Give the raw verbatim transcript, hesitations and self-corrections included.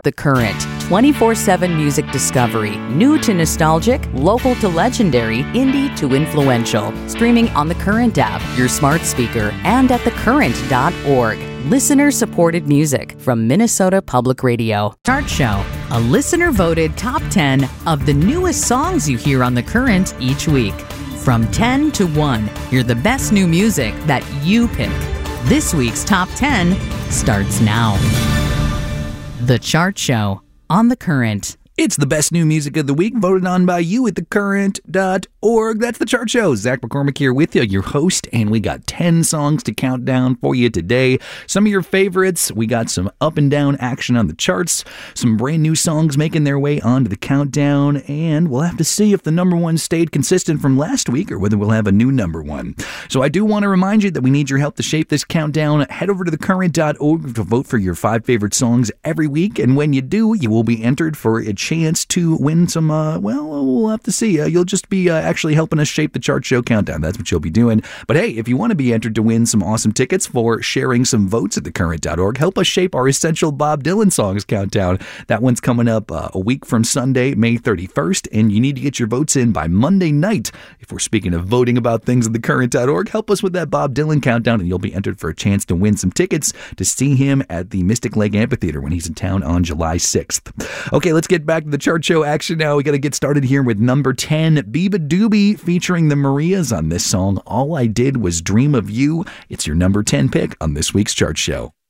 The Current, twenty-four seven music discovery. New to nostalgic, local to legendary, indie to influential. Streaming on The Current app, your smart speaker, and at the current dot org. Listener-supported music from Minnesota Public Radio. Chart Show, a listener-voted top ten of the newest songs you hear on The Current each week. From ten to one, hear the best new music that you pick. This week's top ten starts now. The Chart Show on The Current. It's the best new music of the week, voted on by you at the current dot org. That's The Chart Show. Zach McCormick here with you, your host, and we got ten songs to count down for you today. Some of your favorites. We got some up and down action on the charts, some brand new songs making their way onto the countdown, and we'll have to see if the number one stayed consistent from last week or whether we'll have a new number one. So I do want to remind you that we need your help to shape this countdown. Head over to the current dot org to vote for your five favorite songs every week, and when you do, you will be entered for a chance to win some, uh, well, we'll have to see. Uh, you'll just be uh, actually helping us shape the Chart Show countdown. That's what you'll be doing. But hey, if you want to be entered to win some awesome tickets for sharing some votes at the current dot org, help us shape our essential Bob Dylan songs countdown. That one's coming up uh, a week from Sunday, May thirty-first, and you need to get your votes in by Monday night. If we're speaking of voting about things at the current dot org, help us with that Bob Dylan countdown, and you'll be entered for a chance to win some tickets to see him at the Mystic Lake Amphitheater when he's in town on July sixth. Okay, let's get back to the Chart Show action now. We got to get started here with number ten, Biba Doobie featuring the Marias on this song, All I Did Was Dream of You. It's your number ten pick on this week's Chart Show.